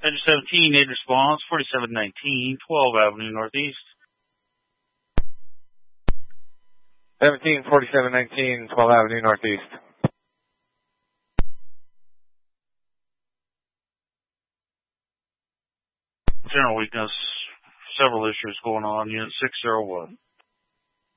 Engine 17, aid response, 4719, 12 Avenue Northeast. 17, 4719, 12 Avenue Northeast. General weakness, several issues going on, unit 601.